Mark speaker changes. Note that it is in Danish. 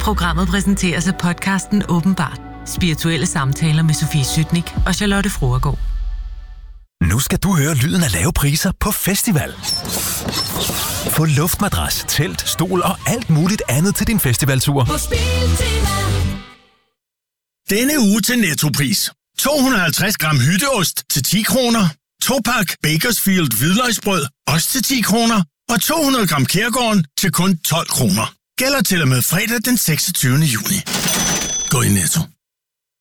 Speaker 1: Programmet præsenteres af podcasten Åbenbart. Spirituelle samtaler med Sofie Sytnik og Charlotte Fruergaard.
Speaker 2: Nu skal du høre lyden af lave priser på festival. Få luftmadras, telt, stol og alt muligt andet til din festivaltur.
Speaker 3: På Spiltema.
Speaker 4: Denne uge til Nettopris. 250 gram hytteost til 10 kroner. 2-pak Bakersfield hvidløgsbrød, også til 10 kroner. Og 200 gram Kærgården til kun 12 kroner. Gælder til og med fredag den 26. juni. Gå i Netto.